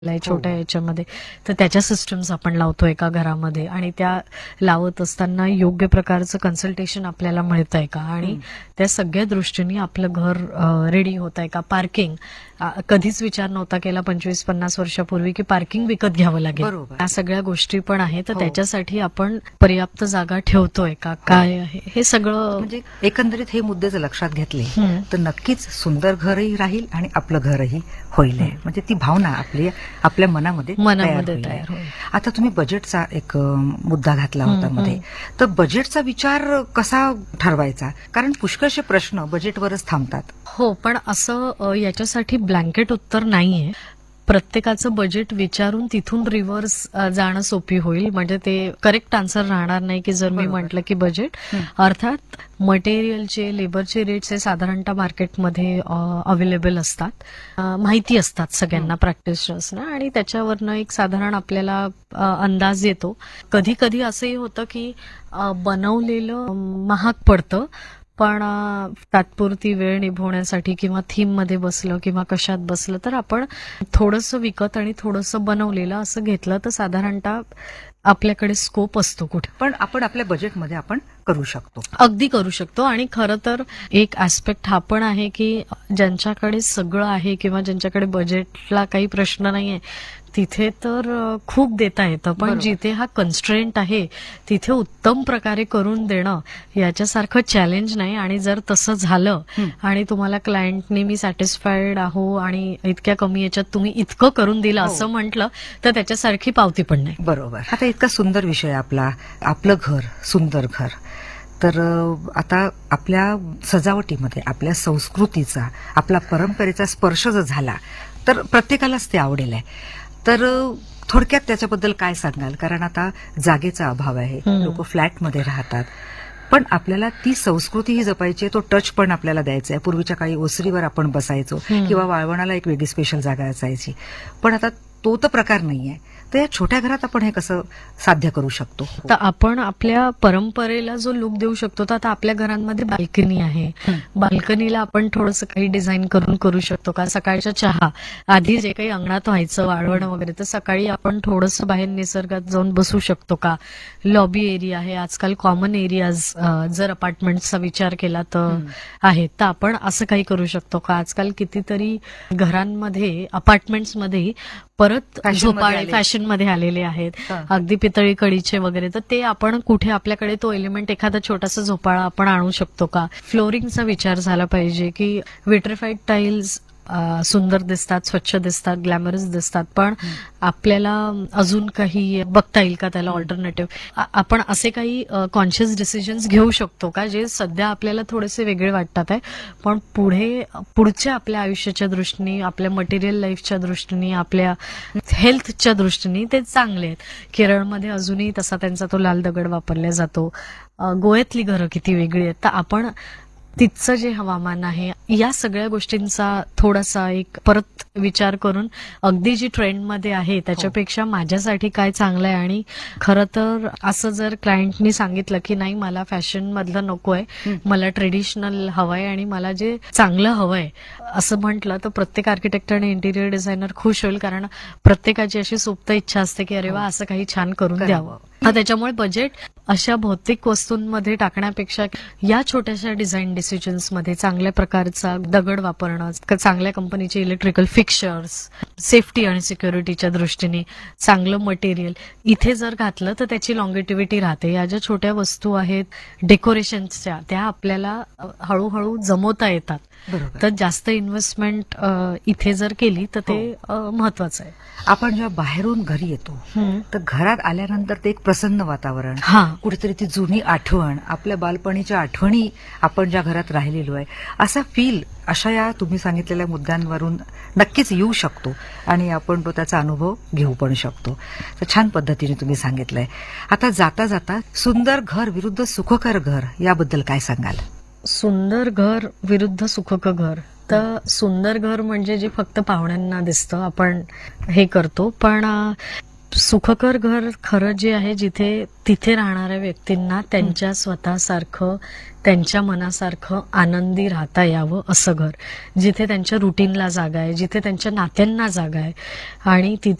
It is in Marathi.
छोट्या याच्यामध्ये, तर त्याच्या सिस्टम्स आपण लावतो एका घरामध्ये आणि त्या लावत असताना योग्य प्रकारचं कन्सल्टेशन आपल्याला मिळत आहे का आणि त्या सगळ्या दृष्टीने आपलं घर रेडी होत आहे का. पार्किंग कधीच विचार नव्हता केला 25-50 वर्षापूर्वी की पार्किंग विकत घ्यावं लागेल. या सगळ्या गोष्टी पण आहेत, तर त्याच्यासाठी आपण पर्याप्त जागा ठेवतोय का, काय आहे हे सगळं. म्हणजे एकंदरीत हे मुद्दे जर लक्षात घेतले तर नक्कीच सुंदर घरही राहील आणि आपलं घरही होईल. म्हणजे ती भावना आपल्या मनामध्ये तयार होईल. आता तुम्ही बजेटचा एक मुद्दा घातला होता मध्ये, तर बजेटचा विचार कसा ठरवायचा, कारण पुष्कळशे प्रश्न बजेटवरच थांबतात. हो, पण असं याच्यासाठी ब्लँकेट उत्तर नाहीये. प्रत्येकाचं बजेट विचारून तिथून रिव्हर्स जाणं सोपी होईल. म्हणजे ते करेक्ट आन्सर राहणार नाही की जर मी म्हटलं की बजेट, अर्थात मटेरियलचे, लेबरचे रेट्स हे साधारणतः मार्केटमध्ये अवेलेबल असतात, माहिती असतात सगळ्यांना, प्रॅक्टिशनर्सना, आणि त्याच्यावरनं एक साधारण आपल्याला अंदाज येतो. कधी कधी असंही होतं की बनवलेलं महाग पडतं, पण तात्पुरती वेळ निभवण्यासाठी किंवा थीम मध्ये बसलं किंवा कशात बसलं तर आपण थोडंसं विकत आणि थोडंसं बनवलेलं असं घेतलं तर साधारणतः आपल्याकडे स्कोप असतो कुठे. पण आपण आपल्या बजेटमध्ये आपण करू शकतो, अगदी करू शकतो. आणि खरं तर एक ऍस्पेक्ट हा पण आहे की ज्यांच्याकडे सगळं आहे किंवा ज्यांच्याकडे बजेटला काही प्रश्न नाहीये तिथे तर खूप देता येतं, पण जिथे हा कन्स्ट्रेंट आहे तिथे उत्तम प्रकारे करून देणं याच्यासारखं चॅलेंज नाही. आणि जर तसं झालं आणि तुम्हाला क्लायंटने मी सॅटिस्फाईड आहो आणि इतक्या कमी याच्यात तुम्ही इतकं करून दिलं असं म्हटलं तर त्याच्यासारखी पावती पण नाही. बरोबर. आता इतका सुंदर विषय आपलं घर, सुंदर घर. तर आता आपल्या सजावटीमध्ये आपल्या संस्कृतीचा, आपला परंपरेचा स्पर्श जर झाला तर प्रत्येकालाच ते आवडेल आहे. तर थोडक्यात त्याच्याबद्दल काय सांगाल, कारण आता जागेचा अभाव आहे, लोक फ्लॅटमध्ये राहतात, पण आपल्याला ती संस्कृतीही जपायची आहे, तो टच पण आपल्याला द्यायचा आहे. पूर्वीच्या काळी ओसरीवर आपण बसायचो किंवा वाळवणाला एक वेगळी स्पेशल जागा असायची, पण आता तो तर प्रकार नाहीये. तर या छोट्या घरात आपण हे कसं साध्य करू शकतो? तर आपण आपल्या परंपरेला जो लुक देऊ शकतो, तर आता आपल्या घरांमध्ये बाल्कनी आहे, बाल्कनीला आपण थोडंसं काही डिझाईन करून करू शकतो का. सकाळच्या चहा आधी जे काही अंगणात व्हायचं वाळवणं वगैरे, तर सकाळी आपण थोडंसं बाहेर निसर्गात जाऊन बसू शकतो का. लॉबी एरिया आहे, आजकाल कॉमन एरियाज जर अपार्टमेंटचा विचार केला तर आहेत, तर आपण असं काही करू शकतो का. आजकाल कितीतरी घरांमध्ये, अपार्टमेंट्समध्ये परत झोपाळे फॅशन मध्ये आलेले आहेत, अगदी पितळी कडीचे वगैरे, तर ते आपण कुठे आपल्याकडे तो एलिमेंट, एखादा छोटासा झोपाळा आपण आणू शकतो का. फ्लोरिंगचा विचार झाला पाहिजे की विट्रिफाईड टाईल्स सुंदर दिसतात, स्वच्छ दिसतात, ग्लॅमरस दिसतात, पण आपल्याला अजून काही बघता येईल का त्याला ऑल्टरनेटिव्ह. आपण असे काही कॉन्शियस डिसिजन्स घेऊ शकतो का जे सध्या आपल्याला थोडेसे वेगळे वाटतात आहे, पण पुढच्या आपल्या आयुष्याच्या दृष्टीने, आपल्या मटेरियल लाईफच्या दृष्टीने, आपल्या हेल्थच्या दृष्टीने ते चांगले आहेत. केरळमध्ये अजूनही तसा त्यांचा तो लाल दगड वापरला जातो. गोव्यातली घरं किती वेगळी आहेत. तर आपण तिथचं जे हवामान आहे, या सगळ्या गोष्टींचा थोडासा एक परत विचार करून अगदी जी ट्रेंडमध्ये आहे त्याच्यापेक्षा माझ्यासाठी काय चांगलं आहे. आणि खरं तर असं जर क्लायंटनी सांगितलं की नाही मला फॅशन मधलं नको आहे, मला ट्रेडिशनल हवंय आणि मला जे चांगलं हवंय असं म्हटलं, तर प्रत्येक आर्किटेक्ट आणि इंटिरियर डिझायनर खुश होईल, कारण प्रत्येकाची अशी सुप्त इच्छा असते की अरे वा असं काही छान करून द्यावं. त्याच्यामुळे बजेट अशा भौतिक वस्तूंमध्ये टाकण्यापेक्षा या छोट्याशा डिझाईन डिसिजन्स मध्ये चांगल्या प्रकारचा दगड वापरणं, चांगल्या कंपनीचे इलेक्ट्रिकल फिक्चर्स, सेफ्टी आणि सिक्युरिटीच्या दृष्टीने चांगलं मटेरियल इथे जर घातलं तर त्याची लॉंगेटिव्हिटी राहते. या ज्या छोट्या वस्तू आहेत डेकोरेशनच्या, त्या आपल्याला हळूहळू जमवता येतात. तर जास्त इन्व्हेस्टमेंट इथे जर केली तर ते महत्वाचं आहे. आपण जेव्हा बाहेरून घरी येतो तर घरात आल्यानंतर ते एक प्रसन्न वातावरण, कुठेतरी ती जुनी आठवण, आपल्या बालपणीच्या आठवणी, आपण ज्या घरात राहिलेलो आहे असा फील अशा या तुम्ही सांगितलेल्या मुद्द्यांवरून नक्कीच येऊ शकतो आणि आपण तो त्याचा अनुभव घेऊ पण शकतो. तर छान पद्धतीने तुम्ही सांगितलंय. आता जाता जाता सुंदर घर विरुद्ध सुखकर घर याबद्दल काय सांगाल? सुंदर घर विरुद्ध सुखकर घर. तर सुंदर घर म्हणजे जे फक्त पाहुण्यांना दिसतं, आपण हे करतो, पण सुखकर घर खरं जे आहे जिथे तिथे राहणाऱ्या व्यक्तींना त्यांच्या स्वतःसारखं त्यांच्या मनासारखं आनंदी राहता यावं असं घर, जिथे त्यांच्या रुटीनला जागा आहे, जिथे त्यांच्या नात्यांना जागा आहे आणि तिथे